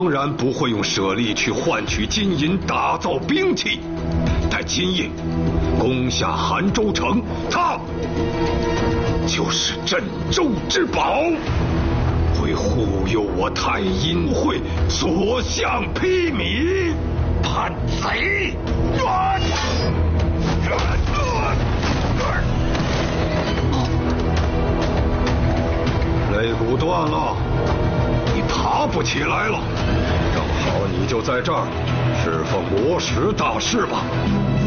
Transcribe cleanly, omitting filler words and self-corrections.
当然不会用舍利去换取金银打造兵器，待今夜攻下韩州城，它就是镇州之宝，会护佑我太阴会所向披靡。叛贼！肋骨断了，你爬不起来了。正好你就在这儿侍奉魔石大师吧。